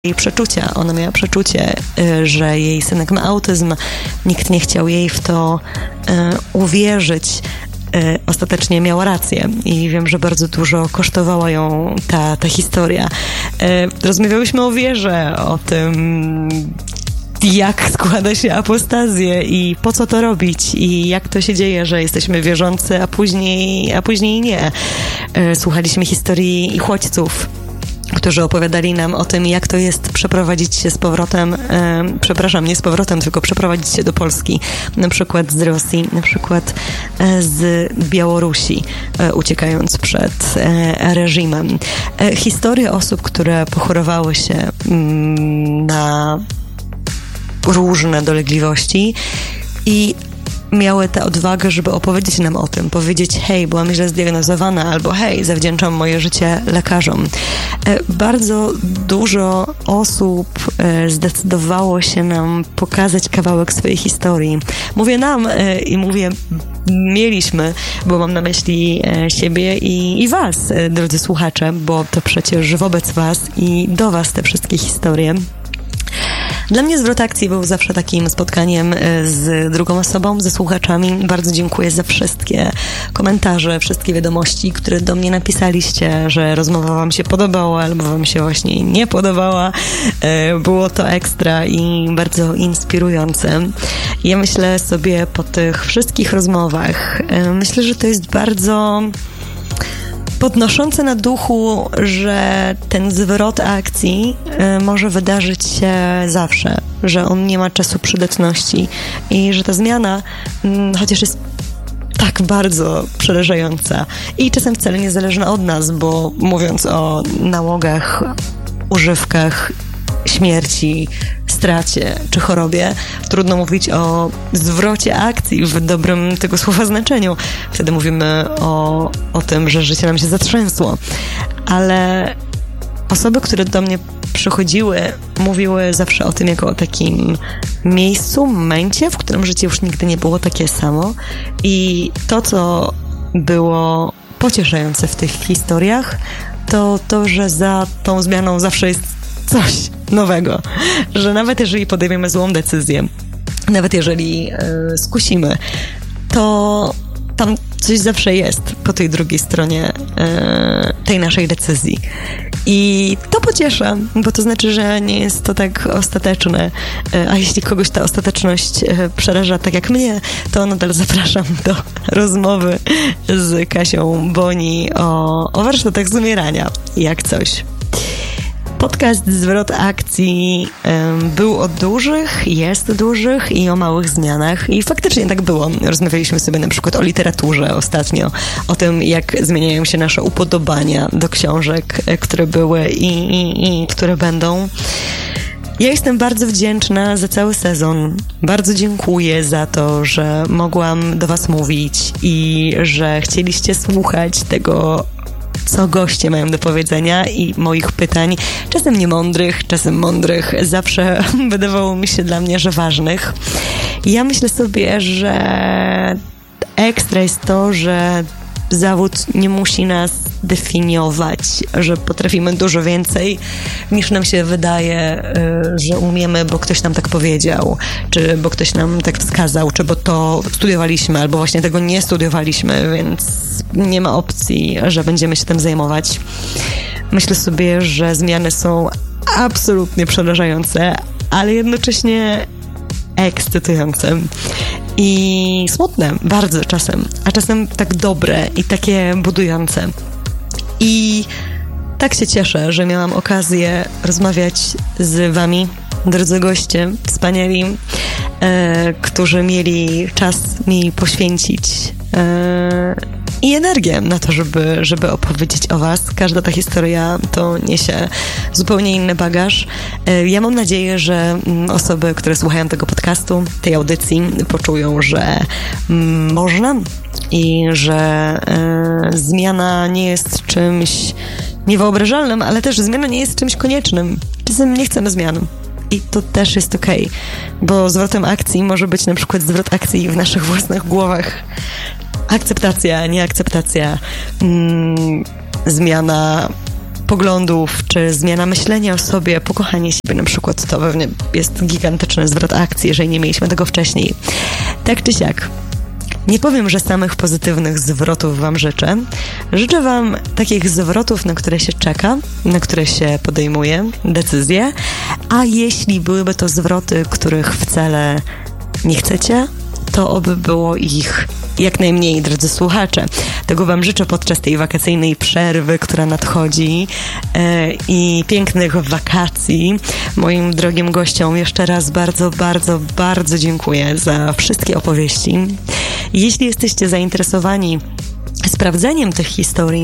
jej przeczucia. Ona miała przeczucie, że jej synek ma autyzm. Nikt nie chciał jej w to uwierzyć. Ostatecznie miała rację i wiem, że bardzo dużo kosztowała ją ta historia. Rozmawiałyśmy o wierze, o tym, jak składa się apostazję i po co to robić i jak to się dzieje, że jesteśmy wierzący, a później nie. Słuchaliśmy historii uchodźców, którzy opowiadali nam o tym, jak to jest przeprowadzić się z powrotem, nie z powrotem, tylko przeprowadzić się do Polski, na przykład z Rosji, na przykład z Białorusi, uciekając przed reżimem. Historie osób, które pochorowały się na różne dolegliwości i miały tę odwagę, żeby opowiedzieć nam o tym, powiedzieć: hej, byłam źle zdiagnozowana, albo hej, zawdzięczam moje życie lekarzom. Bardzo dużo osób zdecydowało się nam pokazać kawałek swojej historii. Mówię nam i mówię mieliśmy, bo mam na myśli siebie i was, drodzy słuchacze, bo to przecież wobec was i do was te wszystkie historie. Dla mnie zwrot akcji był zawsze takim spotkaniem z drugą osobą, ze słuchaczami. Bardzo dziękuję za wszystkie komentarze, wszystkie wiadomości, które do mnie napisaliście, że rozmowa wam się podobała albo wam się właśnie nie podobała. Było to ekstra i bardzo inspirujące. Ja myślę sobie po tych wszystkich rozmowach, myślę, że to jest bardzo podnoszące na duchu, że ten zwrot akcji może wydarzyć się zawsze, że on nie ma czasu przydatności i że ta zmiana, chociaż jest tak bardzo przerażająca i czasem wcale niezależna od nas, bo mówiąc o nałogach, używkach, śmierci, stracie czy chorobie, trudno mówić o zwrocie akcji w dobrym tego słowa znaczeniu. Wtedy mówimy o tym, że życie nam się zatrzęsło. Ale osoby, które do mnie przychodziły, mówiły zawsze o tym jako o takim miejscu, momencie, w którym życie już nigdy nie było takie samo. I to, co było pocieszające w tych historiach, to, że za tą zmianą zawsze jest coś nowego, że nawet jeżeli podejmiemy złą decyzję, nawet jeżeli skusimy, to tam coś zawsze jest po tej drugiej stronie tej naszej decyzji. I to pociesza, bo to znaczy, że nie jest to tak ostateczne, a jeśli kogoś ta ostateczność przeraża tak jak mnie, to nadal zapraszam do rozmowy z Kasią Boni o warsztatach z umierania, jak coś. Podcast Zwrot Akcji był o dużych, jest dużych i o małych zmianach i faktycznie tak było. Rozmawialiśmy sobie na przykład o literaturze ostatnio, o tym, jak zmieniają się nasze upodobania do książek, które były i które będą. Ja jestem bardzo wdzięczna za cały sezon. Bardzo dziękuję za to, że mogłam do was mówić i że chcieliście słuchać tego, co goście mają do powiedzenia i moich pytań, czasem niemądrych, czasem mądrych, zawsze wydawało mi się dla mnie, że ważnych. Ja myślę sobie, że ekstra jest to, że zawód nie musi nas definiować, że potrafimy dużo więcej niż nam się wydaje, że umiemy, bo ktoś nam tak powiedział, czy bo ktoś nam tak wskazał, czy bo to studiowaliśmy, albo właśnie tego nie studiowaliśmy, więc nie ma opcji, że będziemy się tym zajmować. Myślę sobie, że zmiany są absolutnie przerażające, ale jednocześnie ekscytujące i smutne bardzo czasem, a czasem tak dobre i takie budujące. I tak się cieszę, że miałam okazję rozmawiać z wami, drodzy goście, wspaniali, którzy mieli czas mi poświęcić i energię na to, żeby opowiedzieć o was. Każda ta historia to niesie zupełnie inny bagaż. Ja mam nadzieję, że osoby, które słuchają tego podcastu, tej audycji, poczują, że można i że zmiana nie jest czymś niewyobrażalnym, ale też zmiana nie jest czymś koniecznym. Czasem nie chcemy zmian. I to też jest okej, bo zwrotem akcji może być na przykład zwrot akcji w naszych własnych głowach. Akceptacja, nieakceptacja, zmiana poglądów, czy zmiana myślenia o sobie, pokochanie siebie na przykład, to pewnie jest gigantyczny zwrot akcji, jeżeli nie mieliśmy tego wcześniej. Tak czy siak. Nie powiem, że samych pozytywnych zwrotów Wam życzę. Życzę Wam takich zwrotów, na które się czeka, na które się podejmuje decyzje, a jeśli byłyby to zwroty, których wcale nie chcecie, to oby było ich jak najmniej, drodzy słuchacze. Tego Wam życzę podczas tej wakacyjnej przerwy, która nadchodzi i pięknych wakacji. Moim drogim gościom jeszcze raz bardzo, bardzo, bardzo dziękuję za wszystkie opowieści. Jeśli jesteście zainteresowani sprawdzeniem tych historii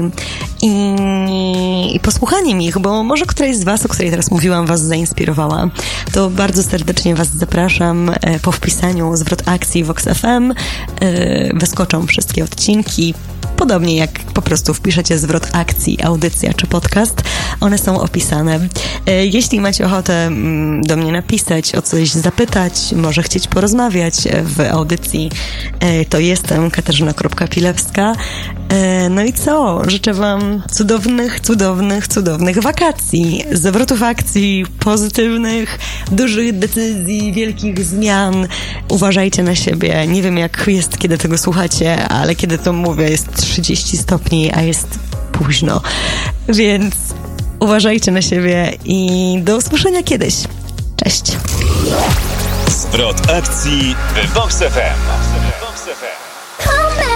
i posłuchaniem ich, bo może któraś z Was, o której teraz mówiłam, Was zainspirowała, to bardzo serdecznie Was zapraszam. Po wpisaniu zwrot akcji Vox FM wyskoczą wszystkie odcinki. Podobnie jak po prostu wpiszecie zwrot akcji, audycja czy podcast, one są opisane. Jeśli macie ochotę do mnie napisać, o coś zapytać, może chcieć porozmawiać w audycji, to jestem Katarzyna.Pilewska. No i co? Życzę Wam cudownych, cudownych, cudownych wakacji, zwrotów akcji, pozytywnych, dużych decyzji, wielkich zmian. Uważajcie na siebie. Nie wiem, jak jest, kiedy tego słuchacie, ale kiedy to mówię, jest 30 stopni, a jest późno. Więc uważajcie na siebie i do usłyszenia kiedyś. Cześć. Zwrot akcji w Vox FM.